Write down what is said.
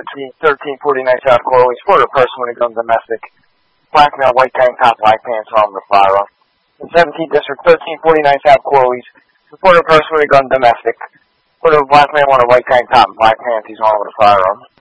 1349 South Corley, Florida person when he guns domestic. Black male, white tank top, black pants on the firearm. In 17th District, 1349 South Corley, Florida person when he guns domestic. Florida black man on a white tank top, black pants, he's on with a firearm.